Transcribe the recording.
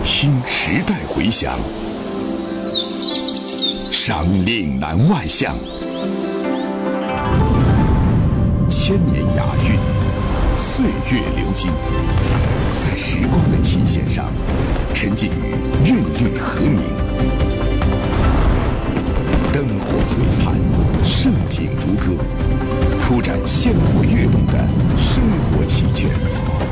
听时代回响，赏岭南外向，千年雅韵，岁月流金，在时光的琴弦上，沉浸于韵律和鸣，灯火璀璨，盛景如歌，铺展鲜活跃动的生活奇卷。